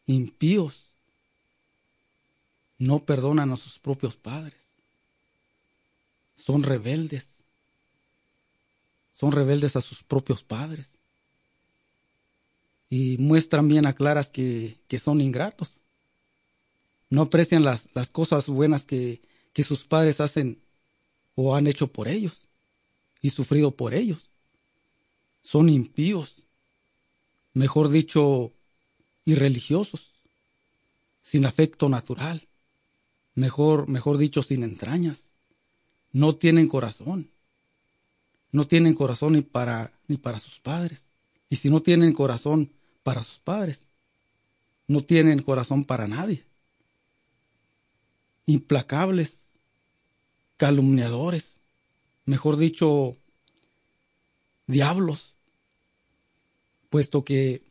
impíos, no perdonan a sus propios padres, son rebeldes a sus propios padres y muestran bien a claras que son ingratos. No aprecian las cosas buenas que sus padres hacen o han hecho por ellos y sufrido por ellos. Son impíos, mejor dicho, irreligiosos, sin afecto natural, mejor dicho, sin entrañas. No tienen corazón. No tienen corazón ni para sus padres. Y si no tienen corazón para sus padres, no tienen corazón para nadie. Implacables, calumniadores, mejor dicho, diablos, puesto que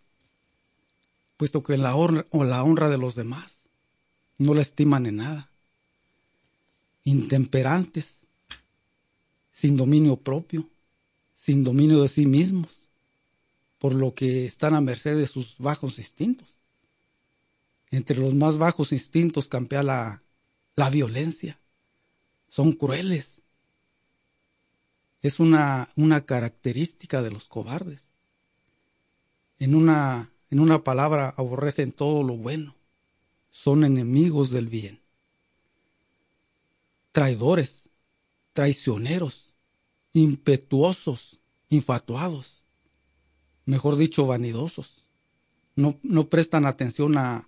la honra de los demás no la estiman en nada. Intemperantes, sin dominio propio, sin dominio de sí mismos, por lo que están a merced de sus bajos instintos. Entre los más bajos instintos campea la violencia. Son crueles. Es una característica de los cobardes. En una palabra, aborrecen todo lo bueno. Son enemigos del bien. Traidores, traicioneros, impetuosos, infatuados, mejor dicho, vanidosos. No prestan atención a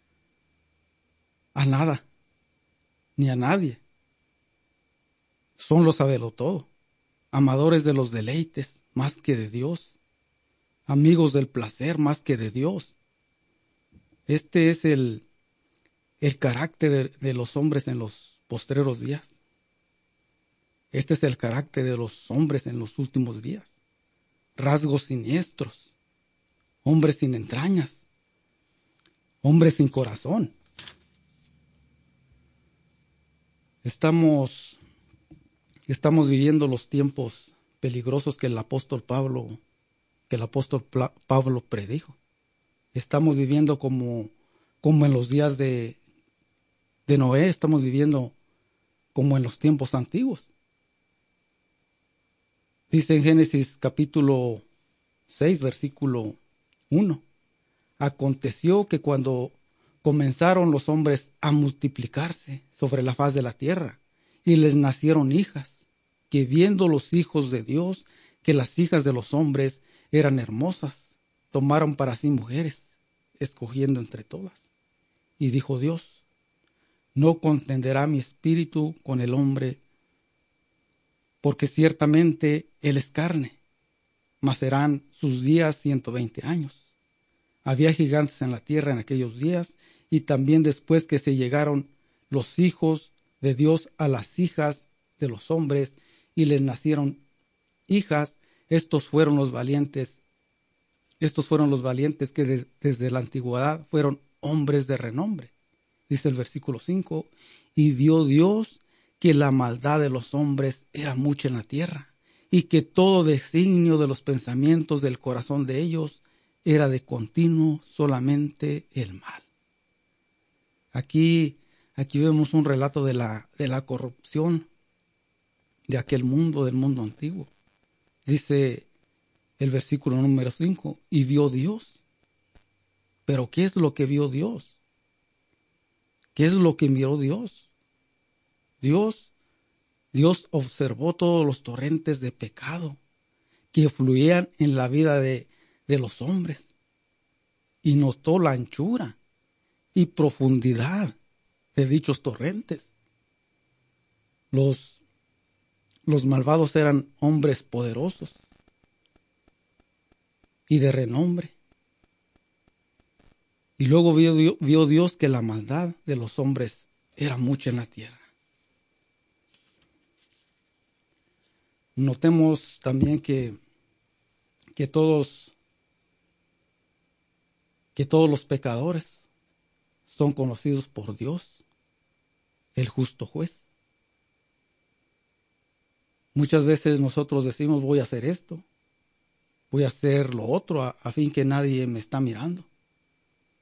nada, ni a nadie. Son los sabelotodo, amadores de los deleites más que de Dios, amigos del placer más que de Dios. Este es el carácter de los hombres en los postreros días. Este es el carácter de los hombres en los últimos días. Rasgos siniestros, hombres sin entrañas, hombres sin corazón. Estamos viviendo los tiempos peligrosos que el apóstol Pablo predijo. Estamos viviendo como en los días de Noé, estamos viviendo como en los tiempos antiguos. Dice en Génesis capítulo 6, versículo 1. Aconteció que cuando comenzaron los hombres a multiplicarse sobre la faz de la tierra, y les nacieron hijas, que viendo los hijos de Dios, que las hijas de los hombres eran hermosas, tomaron para sí mujeres, escogiendo entre todas. Y dijo Dios: no contenderá mi espíritu con el hombre, porque ciertamente él es carne, mas serán sus días 120 años. Había gigantes en la tierra en aquellos días, y también después que se llegaron los hijos de Dios a las hijas de los hombres, y les nacieron hijas, estos fueron los valientes que desde la antigüedad fueron hombres de renombre. Dice el versículo 5, y vio Dios que la maldad de los hombres era mucha en la tierra, y que todo designio de los pensamientos del corazón de ellos era de continuo solamente el mal. Aquí vemos un relato de la corrupción de aquel mundo, del mundo antiguo. Dice el versículo número 5, y vio Dios. Pero ¿qué es lo que vio Dios? ¿Qué es lo que miró Dios? Dios observó todos los torrentes de pecado que fluían en la vida de los hombres, y notó la anchura y profundidad de dichos torrentes. Los malvados eran hombres poderosos y de renombre. Y luego vio Dios que la maldad de los hombres era mucha en la tierra. Notemos también que todos los pecadores son conocidos por Dios, el justo juez. Muchas veces nosotros decimos: voy a hacer esto, voy a hacer lo otro, a fin que nadie me está mirando.